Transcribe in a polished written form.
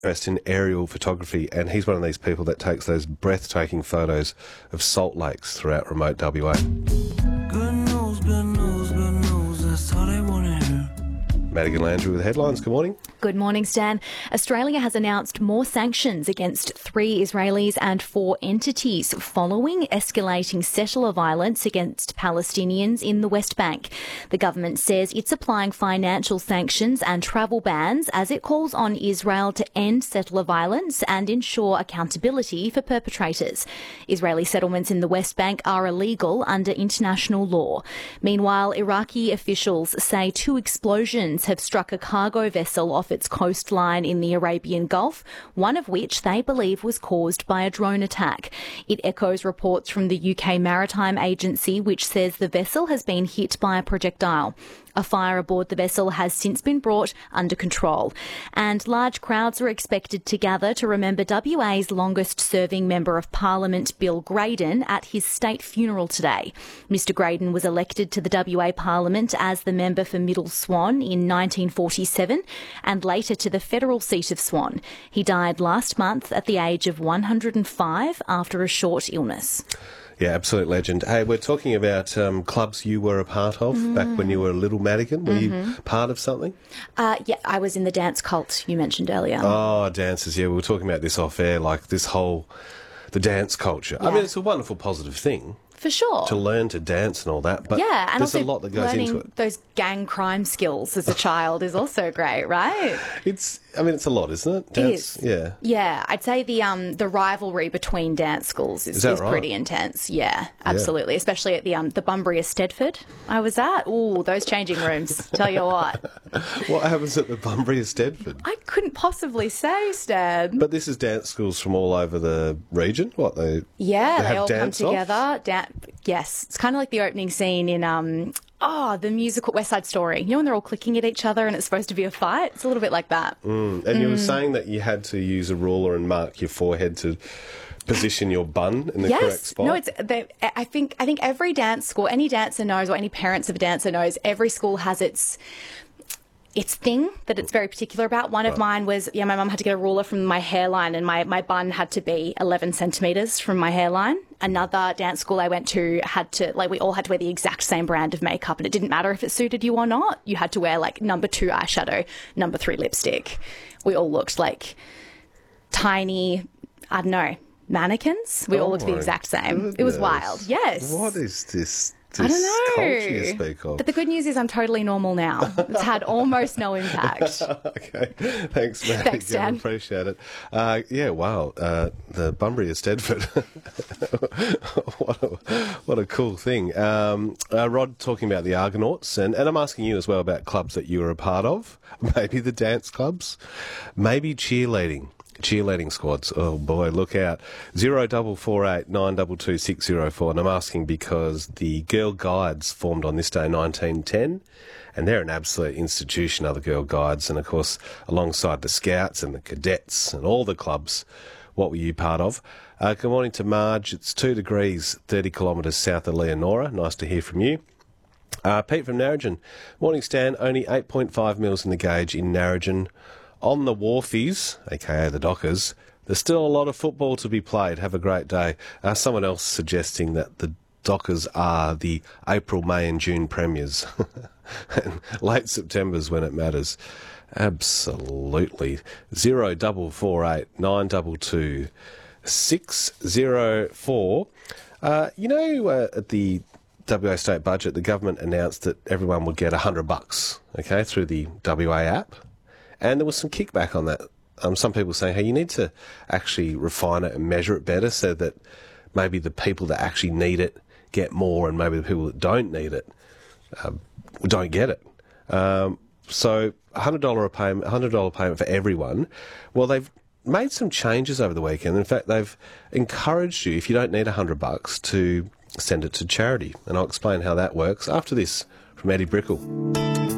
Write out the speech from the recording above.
interest in aerial photography, and he's one of these people that takes those breathtaking photos of salt lakes throughout remote WA. Good news, that's all they want to hear. Madigan Landry with the headlines. Good morning. Good morning, Stan. Australia has announced more sanctions against 3 Israelis and 4 entities following escalating settler violence against Palestinians in the West Bank. The government says it's applying financial sanctions and travel bans as it calls on Israel to end settler violence and ensure accountability for perpetrators. Israeli settlements in the West Bank are illegal under international law. Meanwhile, Iraqi officials say 2 explosions have struck a cargo vessel off its coastline in the Arabian Gulf, one of which they believe was caused by a drone attack. It echoes reports from the UK Maritime Agency, which says the vessel has been hit by a projectile. A fire aboard the vessel has since been brought under control. And large crowds are expected to gather to remember WA's longest-serving Member of Parliament, Bill Graydon, at his state funeral today. Mr Graydon was elected to the WA Parliament as the member for Middle Swan in 1947 and later to the federal seat of Swan. He died last month at the age of 105 after a short illness. Yeah, absolute legend. Hey, we're talking about clubs you were a part of back when you were a little Madigan. Were you part of something? Yeah, I was in the dance cult you mentioned earlier. Oh, dances, yeah. We were talking about this off air, like this whole, the dance culture. Yeah. I mean, it's a wonderful, positive thing. For sure. To learn to dance and all that, but yeah, and there's also a lot that goes into it. Those gang crime skills as a child is also great, right? It's a lot, isn't it? Dance, it is. Yeah. Yeah, I'd say the rivalry between dance schools is right? pretty intense. Yeah, absolutely. Yeah. Especially at the Bunbury of Stedford I was at. Ooh, those changing rooms. Tell you what. What happens at the Bunbury of Stedford? I couldn't possibly say, Stan. But this is dance schools from all over the region? What, they all come together. Yes, it's kind of like the opening scene in the musical West Side Story. You know when they're all clicking at each other and it's supposed to be a fight? It's a little bit like that. And you were saying that you had to use a ruler and mark your forehead to position your bun in the correct spot? No, I think every dance school, any dancer knows, or any parents of a dancer knows, every school has its thing that it's very particular about. One of mine was, my mum had to get a ruler from my hairline and my bun had to be 11 centimetres from my hairline. Another dance school I went to we all had to wear the exact same brand of makeup, and it didn't matter if it suited you or not. You had to wear number 2 eyeshadow, number 3 lipstick. We all looked like tiny, I don't know, mannequins. We all looked the exact same. Goodness. It was wild. Yes. What is this? I don't know. Culture you speak of. But the good news is I'm totally normal now. It's had almost no impact. Okay. Thanks, Matt. Thanks, Dan. Appreciate it. Wow. The Bunbury of Stedford. What a cool thing. Rod talking about the Argonauts, and I'm asking you as well about clubs that you were a part of. Maybe the dance clubs. Maybe cheerleading squads. Oh boy, look out. 0448 922 604. And I'm asking because the Girl Guides formed on this day 1910, and they're an absolute institution, other Girl Guides, and of course alongside the Scouts and the Cadets and all the clubs. What were you part of? Good morning to Marge. It's 2 degrees 30 kilometres south of Leonora. Nice to hear from you. Pete from Narrogin. Morning, Stan. Only 8.5 mils in the gauge in Narrogin. On the wharfies, aka the Dockers, there's still a lot of football to be played. Have a great day. Someone else suggesting that the Dockers are the April, May and June premiers. And late September's when it matters. Absolutely. 0448 922 604. At the WA state budget, the government announced that everyone would get $100, okay, through the WA app. And there was some kickback on that. Some people saying, hey, you need to actually refine it and measure it better so that maybe the people that actually need it get more and maybe the people that don't need it don't get it. So $100 payment for everyone. Well, they've made some changes over the weekend. In fact, they've encouraged you, if you don't need $100, to send it to charity. And I'll explain how that works after this from Eddie Brickell.